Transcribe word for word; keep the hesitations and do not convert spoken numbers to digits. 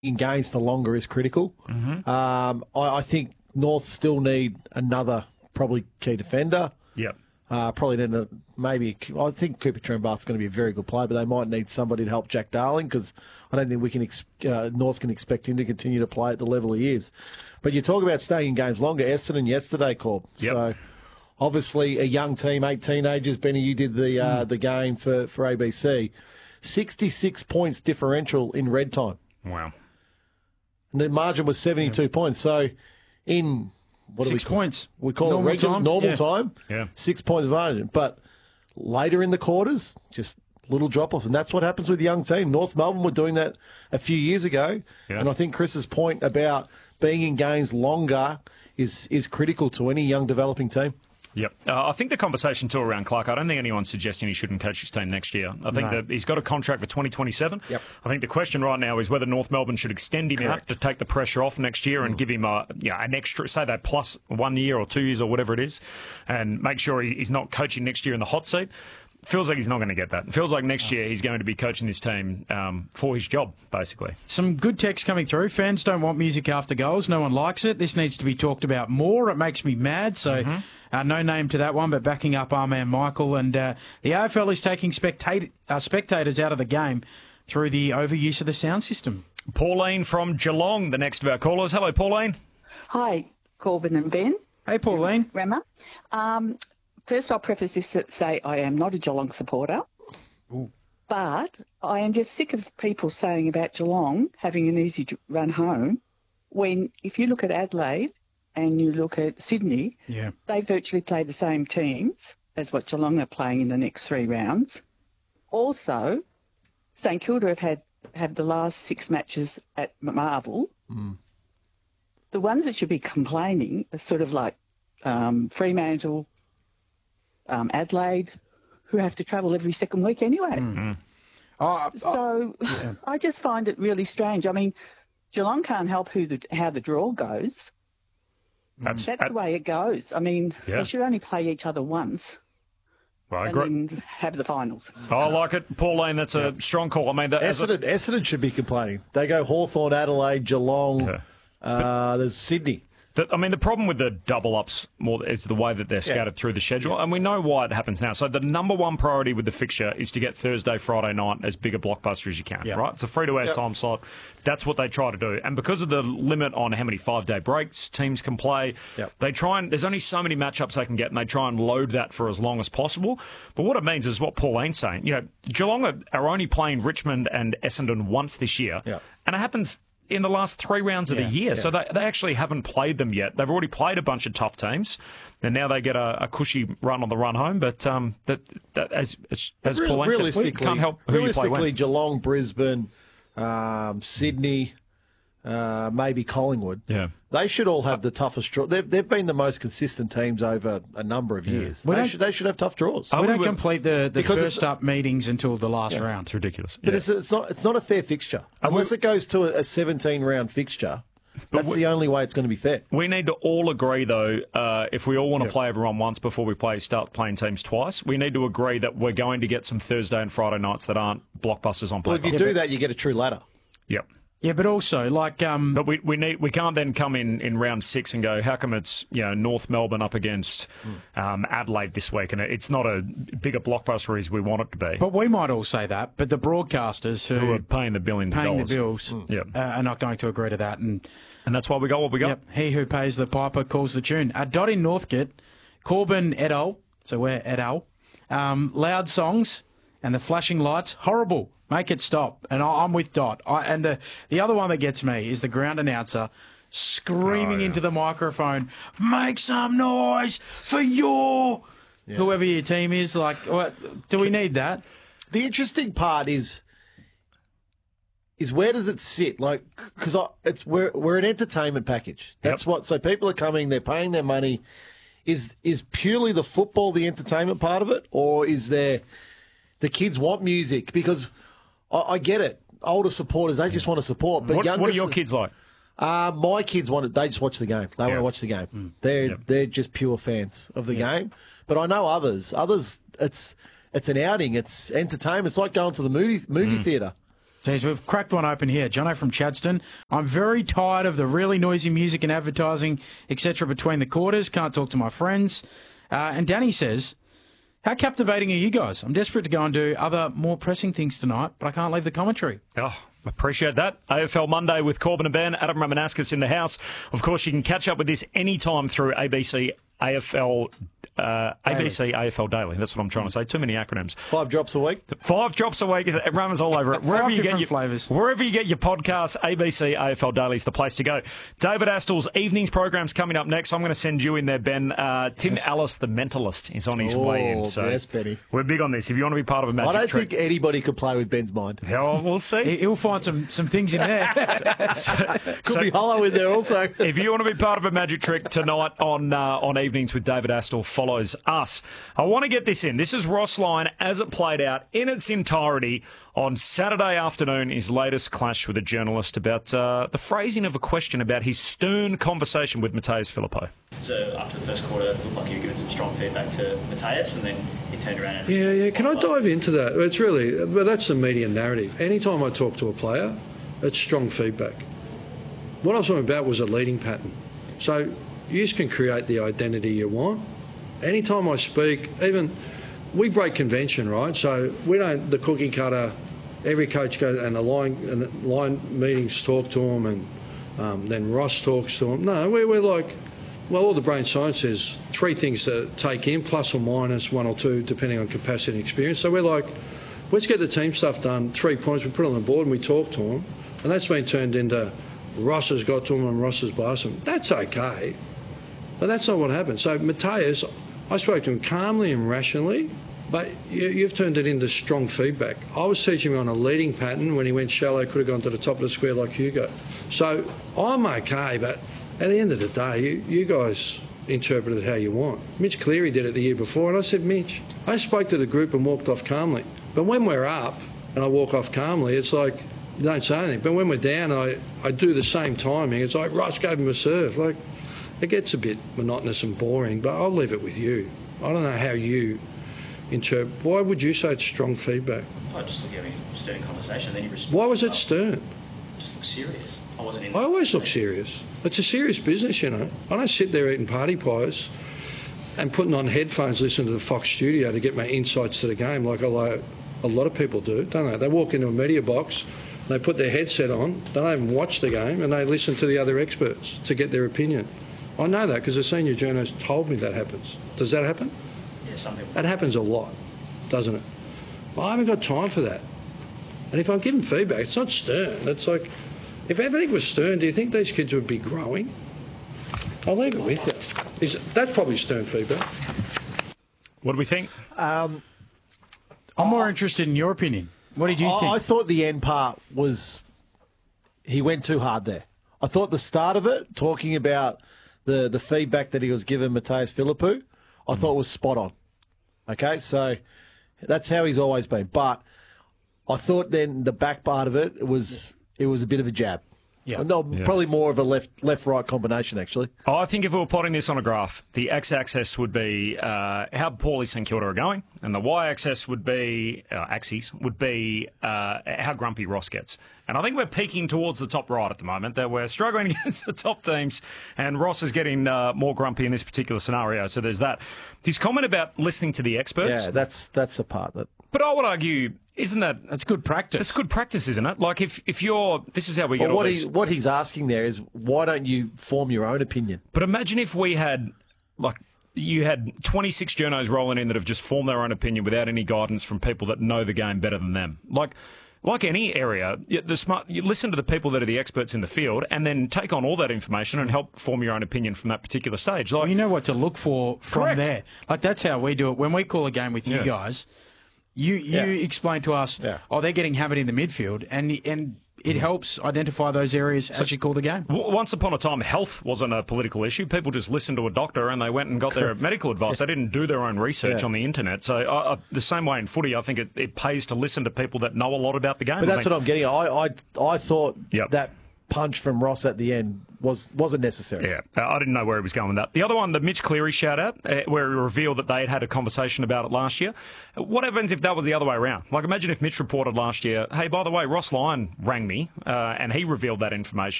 in games for longer is critical. Mm-hmm. Um, I, I think North still need another probably key defender. Yep. Uh, probably need a, maybe, I think Cooper Trembath's going to be a very good player, but they might need somebody to help Jack Darling because I don't think we can ex- uh, North can expect him to continue to play at the level he is. But you talk about staying in games longer. Essendon yesterday, Corb. Yep. So obviously a young team, eight teenagers. Benny, you did the uh, mm. the game for, for A B C. sixty-six points differential in red time. Wow. And the margin was seventy-two yeah. points. So in... What six do we call points. It? We call normal it regular, time. normal yeah. time. Yeah. Six points margin. But later in the quarters, just little drop-offs. And that's what happens with the young team. North Melbourne were doing that a few years ago. Yeah. And I think Chris's point about being in games longer is, is critical to any young developing team. Yep. Uh, I think the conversation too around Clark, I don't think anyone's suggesting he shouldn't coach his team next year. I think no. that he's got a contract for twenty twenty-seven. Yep. I think the question right now is whether North Melbourne should extend him Correct. out to take the pressure off next year and mm. give him a, you know, an extra, say that plus one year or two years or whatever it is, and make sure he, he's not coaching next year in the hot seat. Feels like he's not going to get that. It feels like next year he's going to be coaching this team um, for his job, basically. Some good text coming through. Fans don't want music after goals. No one likes it. This needs to be talked about more. It makes me mad. So mm-hmm. uh, no name to that one, but backing up our man Michael. And uh, the A F L is taking spectat- uh, spectators out of the game through the overuse of the sound system. Pauline from Geelong, the next of our callers. Hello, Pauline. Hi, Corbin and Ben. Hey, Pauline. Rema. Um, First, I'll preface this to say I am not a Geelong supporter, Ooh. but I am just sick of people saying about Geelong having an easy run home when, if you look at Adelaide and you look at Sydney, yeah. they virtually play the same teams as what Geelong are playing in the next three rounds. Also, St Kilda have had have the last six matches at Marvel. Mm. The ones that should be complaining are sort of like um, Fremantle, Um, Adelaide, who have to travel every second week anyway. Mm-hmm. Oh, so oh, yeah. I just find it really strange. I mean, Geelong can't help who the, how the draw goes. That's, That's the way it goes. I mean, yeah. they should only play each other once. Well, I and agree. then have the finals. Oh, I like it. Pauline, that's a yeah. strong call. I mean, that, Essendon, a... Essendon should be complaining. They go Hawthorn, Adelaide, Geelong, yeah. uh, there's Sydney. The, I mean, the problem with the double-ups more is the way that they're scattered yeah. through the schedule, and we know why it happens now. So the number one priority with the fixture is to get Thursday, Friday night as big a blockbuster as you can, yeah. right? It's a free-to-air yep. time slot. That's what they try to do. And because of the limit on how many five-day breaks teams can play, yep. they try and there's only so many matchups they can get, and they try and load that for as long as possible. But what it means is what Pauline's saying. You know, Geelong are, are only playing Richmond and Essendon once this year, yep. and it happens in the last three rounds of yeah, the year. yeah. So they, they actually haven't played them yet. They've already played a bunch of tough teams, and now they get a, a cushy run on the run home. But um, that, that as as, as Real, Pauline said, we can't help who you play when. Realistically, Geelong, Brisbane, um, Sydney, uh, maybe Collingwood. Yeah. They should all have the toughest draw. They've, they've been the most consistent teams over a number of years. Yeah. They should, they should have tough draws. We don't complete the, the first up meetings until the last yeah. round. It's ridiculous. But yeah. it's, it's not it's not a fair fixture. Unless it goes to a seventeen-round fixture, that's we, the only way it's going to be fair. We need to all agree, though, uh, if we all want to yep. play everyone once before we play start playing teams twice, we need to agree that we're going to get some Thursday and Friday nights that aren't blockbusters on paper. Well, if you yeah, do but, that, you get a true ladder. Yep. Yeah, but also, like... Um, but we we need we can't then come in, in round six and go, how come it's you know North Melbourne up against mm. um, Adelaide this week, and it's not a bigger blockbuster as we want it to be. But we might all say that, but the broadcasters who, who are paying the billions paying of dollars. the bills mm. yep. uh, are not going to agree to that. And and that's why we got what we got. Yep, he who pays the piper calls the tune. Uh, Dot in Northcote, Corbin et al., so we're et al., um, loud songs and the flashing lights, horrible. Make it stop. And I, I'm with Dot. I, and the, the other one that gets me is the ground announcer screaming oh, yeah. into the microphone, make some noise for your... Yeah. Whoever your team is. Like, what, do we need that? The interesting part is... is where does it sit? Like, because it's we're we're an entertainment package. That's yep. what. So people are coming, they're paying their money. Is is purely the football the entertainment part of it, or is there the kids want music? Because I, I get it, older supporters they just want to support. But what, younger, what are your kids like? Uh, my kids want it. They just watch the game. They yeah. want to watch the game. Mm. They're yep. they're just pure fans of the yeah. game. But I know others. Others, it's it's an outing. It's entertainment. It's like going to the movie movie mm. theatre. Jeez, we've cracked one open here. Jono from Chadstone. I'm very tired of the really noisy music and advertising, et cetera between the quarters. Can't talk to my friends. Uh, and Danny says, how captivating are you guys? I'm desperate to go and do other more pressing things tonight, but I can't leave the commentary. Oh, appreciate that. A F L Monday with Corbin and Ben. Adam Ramanauskas in the house. Of course, you can catch up with this anytime through A B C A F L Uh, A B C A F L Daily. That's what I'm trying to say. Too many acronyms. Five drops a week. Five drops a week. It runs all over it. Wherever Five you get different your flavours. Wherever you get your podcasts, A B C A F L Daily is the place to go. David Astl's evenings program's coming up next. I'm going to send you in there, Ben. Uh, Tim yes. Ellis, the mentalist, is on his oh, way in. So yes, Benny. We're big on this. If you want to be part of a magic I don't trick, think anybody could play with Ben's mind. Yeah, well, we'll see. He'll find some, some things in there. so, Could so, be hollow in there also. If you want to be part of a magic trick tonight on uh, on Evenings with David Astle, follows us. I want to get this in. This is Ross Lyon as it played out in its entirety on Saturday afternoon, his latest clash with a journalist about uh, the phrasing of a question about his stern conversation with Matheus Filipo. So after the first quarter, it looked like you were giving some strong feedback to Matheus, and then he turned around and... Yeah, yeah. Can I dive into that? It's really... Well, that's the media narrative. Anytime I talk to a player, it's strong feedback. What I was talking about was a leading pattern. So you can create the identity you want. Anytime I speak, even we break convention, right? So we don't, the cookie cutter, every coach goes and the line, and the line meetings talk to them, and um, then Ross talks to them. No, we're, we're like, well, all the brain science says three things to take in, plus or minus one or two, depending on capacity and experience. So we're like, let's get the team stuff done, three points, we put it on the board and we talk to them. And that's been turned into Ross has got to them and Ross has blasted them. That's okay. But that's not what happened. So Matheus, I spoke to him calmly and rationally, but you, you've turned it into strong feedback. I was teaching him on a leading pattern. When he went shallow, could have gone to the top of the square like Hugo. So I'm okay, but at the end of the day, you, you guys interpret it how you want. Mitch Cleary did it the year before, and I said, Mitch, I spoke to the group and walked off calmly. But when we're up and I walk off calmly, it's like, don't say anything. But when we're down, I, I do the same timing. It's like, Ross gave him a serve. Like, it gets a bit monotonous and boring, but I'll leave it with you. I don't know how you interpret. Why would you say it's strong feedback? I just look at a stern conversation, then you respond. Why was it stern? Just look serious. I wasn't in I always look serious. It's a serious business, you know. I don't sit there eating party pies and putting on headphones listening to the Fox studio to get my insights to the game like a lot of people do, don't they? They walk into a media box, they put their headset on, they don't even watch the game, and they listen to the other experts to get their opinion. I know that because a senior journalist told me that happens. Does that happen? Yeah, something. That happens a lot, doesn't it? Well, I haven't got time for that. And if I'm giving feedback, it's not stern. It's like, if everything was stern, do you think these kids would be growing? I'll leave it with you. Is, that's probably stern feedback. What do we think? Um, I'm more interested in your opinion. What did you I, think? I thought the end part was he went too hard there. I thought the start of it, talking about the, the feedback that he was giving Matheus Filipo, I thought was spot on. Okay, so that's how he's always been. But I thought then the back part of it was it was a bit of a jab. Yeah. No, yeah. Probably more of a left left right combination, actually. Oh, I think if we were plotting this on a graph, the x-axis would be uh, how poorly St Kilda are going, and the y-axis would be uh, axis would be uh, how grumpy Ross gets. And I think we're peaking towards the top right at the moment. That we're struggling against the top teams, and Ross is getting uh, more grumpy in this particular scenario. So there's that. His comment about listening to the experts. Yeah, that's that's the part that. But I would argue, isn't that... That's good practice. That's good practice, isn't it? Like, if, if you're... This is how we get well, all what these... He, what he's asking there is, why don't you form your own opinion? But imagine if we had, like, you had twenty-six journos rolling in that have just formed their own opinion without any guidance from people that know the game better than them. Like... Like any area, the smart, you listen to the people that are the experts in the field and then take on all that information and help form your own opinion from that particular stage. Like, well, you know what to look for from correct. there. Like, that's how we do it. When we call a game with you yeah. guys, you you yeah. explain to us, yeah. oh, they're getting hammered in the midfield, and and it helps identify those areas so, as you call the game. Once upon a time, health wasn't a political issue. People just listened to a doctor and they went and got Correct. their medical advice. They didn't do their own research yeah. on the internet. So uh, uh, the same way in footy, I think it, it pays to listen to people that know a lot about the game. But that's I what I'm getting at. I, I, I thought yep. that punch from Ross at the end was, wasn't necessary. Yeah, I didn't know where he was going with that. The other one, the Mitch Cleary shout-out, uh, where he revealed that they had had a conversation about it last year. What happens if that was the other way around? Like, imagine if Mitch reported last year, hey, by the way, Ross Lyon rang me, uh, and he revealed that information.